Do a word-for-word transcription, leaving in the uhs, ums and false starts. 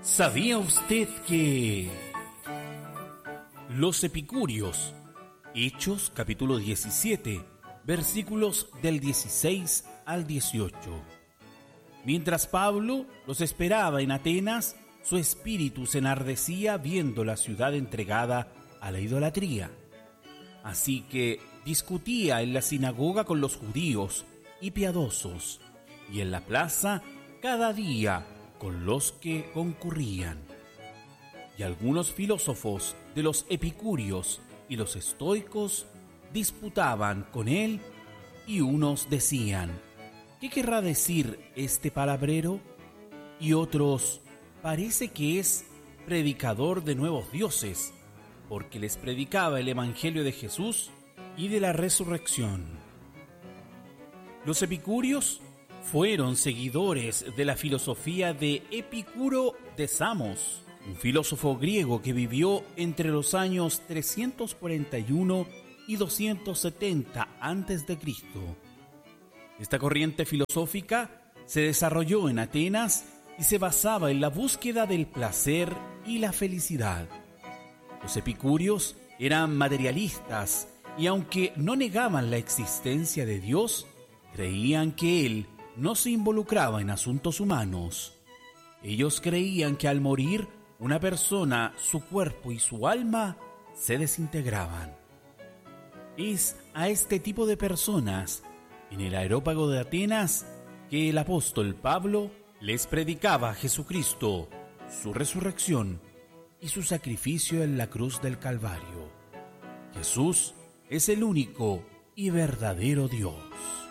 ¿Sabía usted que los epicúreos, Hechos capítulo diecisiete, versículos del dieciséis al dieciocho? Mientras Pablo los esperaba en Atenas, su espíritu se enardecía viendo la ciudad entregada a la idolatría. Así que discutía en la sinagoga con los judíos y piadosos, y en la plaza cada día con los que concurrían. Y algunos filósofos de los epicúreos y los estoicos disputaban con él, y unos decían: ¿qué querrá decir este palabrero? Y otros: parece que es predicador de nuevos dioses, porque les predicaba el evangelio de Jesús y de la resurrección. Los epicúreos fueron seguidores de la filosofía de Epicuro de Samos, un filósofo griego que vivió entre los años trescientos cuarenta y uno y doscientos setenta antes de Cristo. Esta corriente filosófica se desarrolló en Atenas y se basaba en la búsqueda del placer y la felicidad. Los epicúreos eran materialistas y, aunque no negaban la existencia de Dios, creían que Él no se involucraba en asuntos humanos. Ellos creían que al morir una persona, su cuerpo y su alma se desintegraban. Es a este tipo de personas, en el Areópago de Atenas, que el apóstol Pablo les predicaba a Jesucristo, su resurrección y su sacrificio en la cruz del Calvario. Jesús es el único y verdadero Dios.